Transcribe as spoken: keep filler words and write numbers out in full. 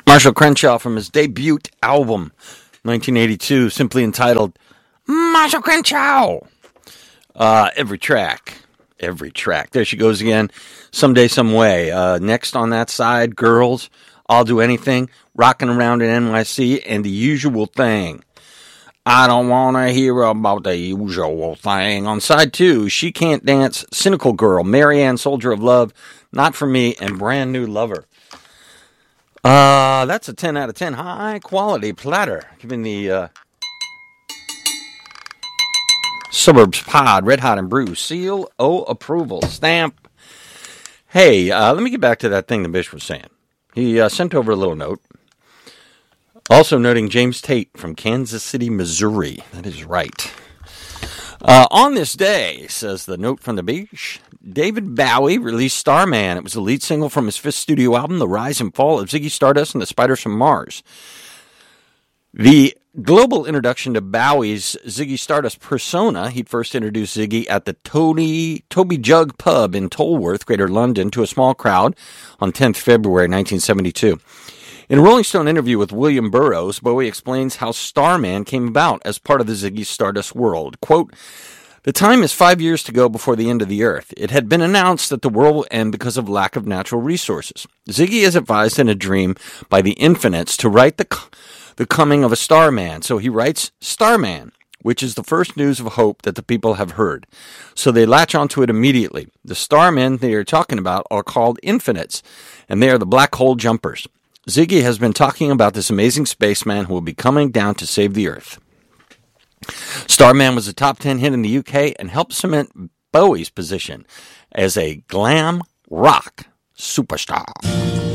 Marshall Crenshaw from his debut album, nineteen eighty-two, simply entitled Marshall Crenshaw. Uh, every track, every track. There she goes again, Someday, Some Way. Uh, next on that side, Girls, I'll Do Anything, Rockin' Around in N Y C, and The Usual Thing. I don't want to hear about the usual thing. On side two, She Can't Dance, Cynical Girl, Marianne, Soldier of Love, Not For Me, and Brand New Lover. Uh, that's a ten out of ten. High quality platter. Giving the uh, Suburbs Pod, Red Hot and Brew, seal O approval stamp. Hey, uh, let me get back to that thing the Bish was saying. He uh, sent over a little note. Also noting James Tate from Kansas City, Missouri. That is right. Uh, on this day, says the note from the Bish, David Bowie released Starman. It was the lead single from his fifth studio album, The Rise and Fall of Ziggy Stardust and the Spiders from Mars. The global introduction to Bowie's Ziggy Stardust persona, he'd first introduced Ziggy at the Toby, Toby Jug Pub in Tolworth, Greater London, to a small crowd on tenth of February nineteen seventy-two. In a Rolling Stone interview with William Burroughs, Bowie explains how Starman came about as part of the Ziggy Stardust world. Quote, the time is five years to go before the end of the earth. It had been announced that the world will end because of lack of natural resources. Ziggy is advised in a dream by the Infinites to write the, the coming of a Starman, so he writes Starman, which is the first news of hope that the people have heard. So they latch onto it immediately. The Starmen they are talking about are called Infinites, and they are the black hole jumpers. Ziggy has been talking about this amazing spaceman who will be coming down to save the Earth. Starman was a top ten hit in the U K and helped cement Bowie's position as a glam rock superstar.